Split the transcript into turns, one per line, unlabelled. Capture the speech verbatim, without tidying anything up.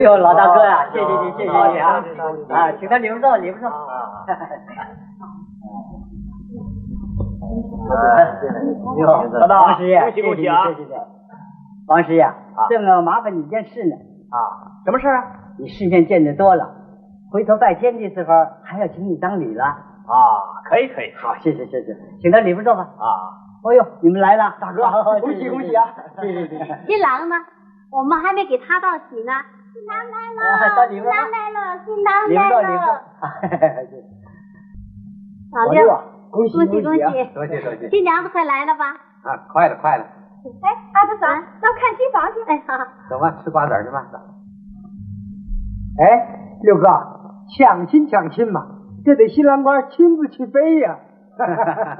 哟，老大哥呀，谢谢你，谢谢你啊！啊，请他里边坐，里边坐。你好，老大，王师爷，
恭喜恭喜啊！
谢谢谢谢。王师爷，正要麻烦你一件事呢。
啊，什么事啊？
你世面见得多了，回头拜天的时候还要请你当礼了。
啊，可以可以。
好，谢谢谢谢，请到里边坐吧。
啊，
哦呦，你们来了，大哥，
恭喜恭喜啊！
谢谢谢谢。
新郎呢？我们还没给他道喜呢。新郎来了，新郎来了，新郎来了。老六，
恭喜
恭喜恭喜！
多谢多谢。
新娘子快来了吧？
啊，快了快了。
哎，阿德嫂，那看新房去。哎，好。
走吧，吃瓜子去吧。
哎，六哥，抢亲抢亲嘛，这得新郎官亲自去背呀。